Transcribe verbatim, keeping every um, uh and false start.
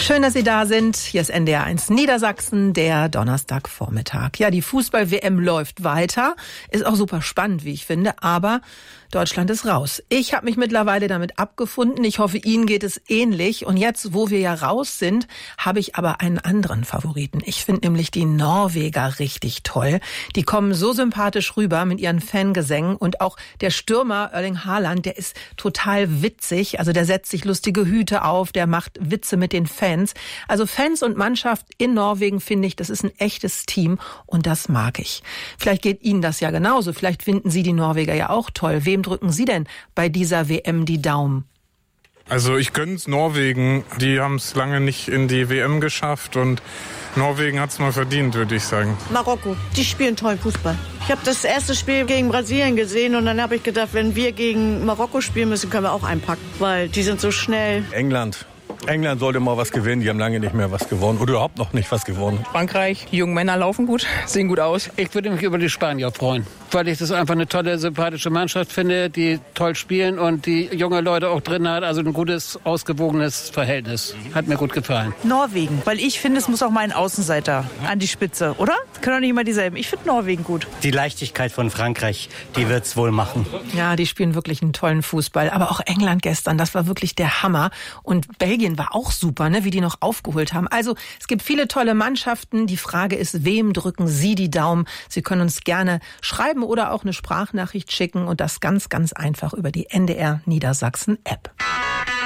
Schön, dass Sie da sind. Hier ist N D R eins Niedersachsen, der Donnerstagvormittag. Ja, die Fußball-W M läuft weiter. Ist auch super spannend, wie ich finde, aber Deutschland ist raus. Ich habe mich mittlerweile damit abgefunden. Ich hoffe, Ihnen geht es ähnlich. Und jetzt, wo wir ja raus sind, habe ich aber einen anderen Favoriten. Ich finde nämlich die Norweger richtig toll. Die kommen so sympathisch rüber mit ihren Fangesängen. Und auch der Stürmer Erling Haaland, der ist total witzig. Also der setzt sich lustige Hüte auf, der macht Witze mit den Fans. Also Fans und Mannschaft in Norwegen, finde ich, das ist ein echtes Team. Und das mag ich. Vielleicht geht Ihnen das ja genauso. Vielleicht finden Sie die Norweger ja auch toll. Wem drücken Sie denn bei dieser W M die Daumen? Also ich gönn's Norwegen. Die haben es lange nicht in die W M geschafft und Norwegen hat's mal verdient, würde ich sagen. Marokko, die spielen tollen Fußball. Ich habe das erste Spiel gegen Brasilien gesehen und dann habe ich gedacht, wenn wir gegen Marokko spielen müssen, können wir auch einpacken, weil die sind so schnell. England. England sollte mal was gewinnen, die haben lange nicht mehr was gewonnen oder überhaupt noch nicht was gewonnen. Frankreich, die jungen Männer laufen gut, sehen gut aus. Ich würde mich über die Spanier freuen, weil ich das einfach eine tolle, sympathische Mannschaft finde, die toll spielen und die junge Leute auch drin hat, also ein gutes, ausgewogenes Verhältnis. Hat mir gut gefallen. Norwegen, weil ich finde, es muss auch mal ein Außenseiter an die Spitze, oder? Können doch nicht immer dieselben. Ich finde Norwegen gut. Die Leichtigkeit von Frankreich, die wird's wohl machen. Ja, die spielen wirklich einen tollen Fußball. Aber auch England gestern, das war wirklich der Hammer. Und Belgien war auch super, ne, wie die noch aufgeholt haben. Also es gibt viele tolle Mannschaften. Die Frage ist, wem drücken Sie die Daumen? Sie können uns gerne schreiben oder auch eine Sprachnachricht schicken und das ganz, ganz einfach über die N D R Niedersachsen App.